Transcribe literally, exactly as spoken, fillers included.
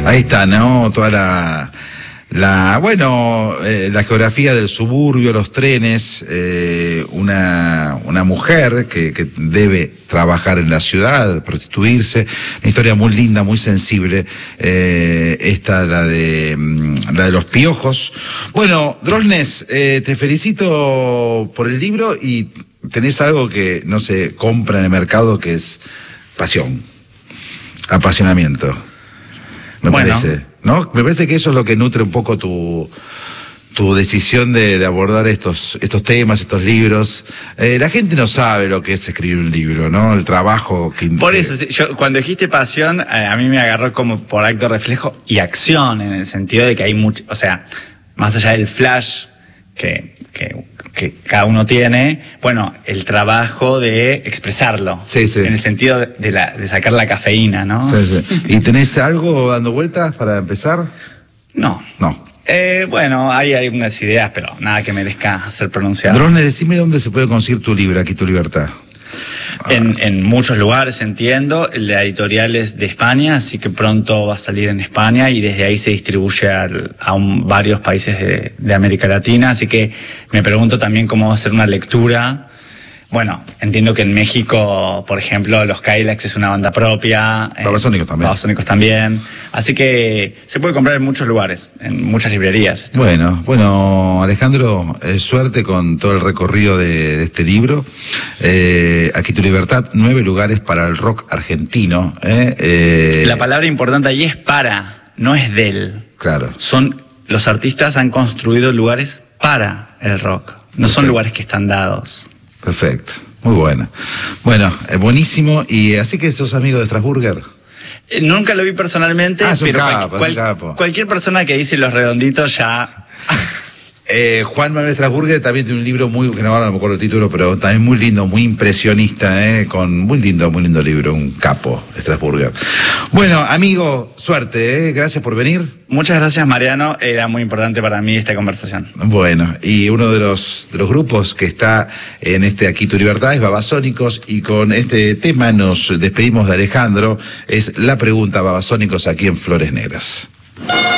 Ahí está, ¿no? Toda la... La, bueno, eh, la geografía del suburbio, los trenes, eh, una, una mujer que, que debe trabajar en la ciudad, prostituirse, una historia muy linda, muy sensible, eh, esta, la de, la de los piojos. Bueno, Drosnes, eh, te felicito por el libro y tenés algo que no se compra en el mercado, que es pasión, apasionamiento, me bueno. parece. ¿No? Me parece que eso es lo que nutre un poco tu, tu decisión de, de abordar estos, estos temas, estos libros. Eh, la gente no sabe lo que es escribir un libro, ¿no? El trabajo que... Por eso, yo, cuando dijiste pasión, eh, a mí me agarró como por acto reflejo y acción, en el sentido de que hay mucho, o sea, más allá del flash que, que, que cada uno tiene, bueno, el trabajo de expresarlo. Sí, sí. En el sentido de, la, de sacar la cafeína, ¿no? Sí, sí. ¿Y tenés algo dando vueltas para empezar? No. No. Eh, bueno, hay, hay unas ideas, pero nada que merezca ser pronunciado. Drosnes, decime dónde se puede conseguir tu libro, Aquí tu libertad. En, en muchos lugares, entiendo. La editorial es de España, así que pronto va a salir en España y desde ahí se distribuye al, a un, varios países de, de América Latina. Así que me pregunto también cómo va a ser una lectura. Bueno, entiendo que en México, por ejemplo, los Cadillacs es una banda propia. Babasónicos eh, también. Babasónicos también. Así que se puede comprar en muchos lugares, en muchas librerías. Bueno, bueno, Alejandro, eh, suerte con todo el recorrido de, de este libro. Eh, Aquí tu libertad, nueve lugares para el rock argentino. Eh, eh, La palabra importante ahí es para, no es del. Claro. Son, los artistas han construido lugares para el rock. No son lugares que están dados. Perfecto, muy bueno. Bueno, eh, buenísimo. Y así que sos amigo de Strasburger. Eh, nunca lo vi personalmente, ah, es un pero capo, cual, es un capo. cualquier persona que dice Los Redonditos ya... Eh, Juan Manuel Strasburger también tiene un libro muy, que no, ahora no me acuerdo el título, pero también muy lindo, muy impresionista, eh, con muy lindo, muy lindo libro, un capo, Strasburger. Bueno, amigo, suerte, eh, gracias por venir. Muchas gracias, Mariano, era muy importante para mí esta conversación. Bueno, y uno de los, de los grupos que está en este Aquí tu libertad es Babasónicos, y con este tema nos despedimos de Alejandro. Es La Pregunta, Babasónicos, aquí en Flores Negras.